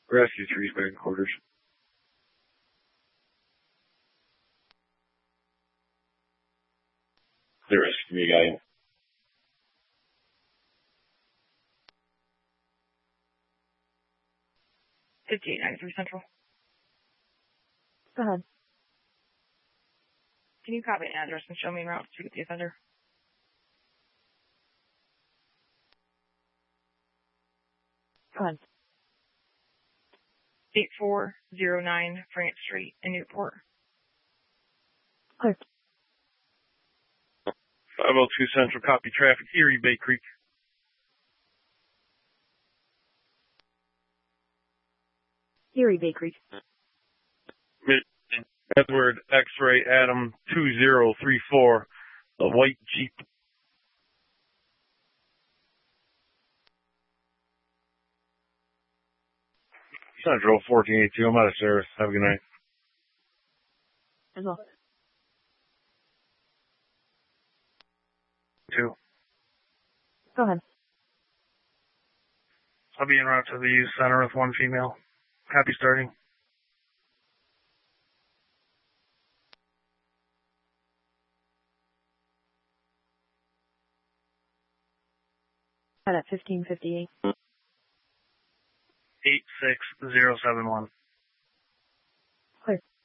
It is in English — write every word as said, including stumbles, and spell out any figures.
Rescue three's back in quarters. There is me, guy. fifty-eight ninety-three Central. Go ahead. Can you copy an address and show me en route to get the offender? Go ahead. eight four zero nine France Street in Newport. Clear. five oh two Central, copy traffic, Erie, Bay Creek. Erie, Bay Creek. Edward X-Ray Adam two zero three four, the white Jeep. Central fourteen eighty-two, I'm out of service. Have a good night. As well. Two. Go ahead. I'll be en route to the youth center with one female. Happy starting. At fifteen fifty-eight. eight six zero seven one. Clear.